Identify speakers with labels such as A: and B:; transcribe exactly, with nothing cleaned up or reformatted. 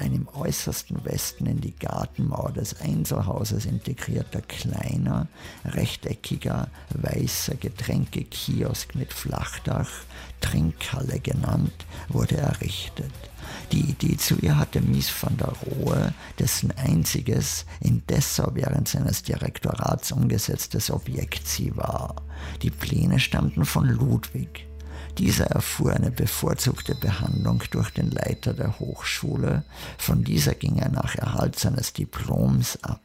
A: ein im äußersten Westen in die Gartenmauer des Einzelhauses integrierter kleiner, rechteckiger, weißer Getränkekiosk mit Flachdach, Trinkhalle genannt, wurde errichtet. Die Idee zu ihr hatte Mies van der Rohe, dessen einziges, in Dessau während seines Direktorats umgesetztes Objekt sie war. Die Pläne stammten von Ludwig. Dieser erfuhr eine bevorzugte Behandlung durch den Leiter der Hochschule. Von dieser ging er nach Erhalt seines Diploms ab.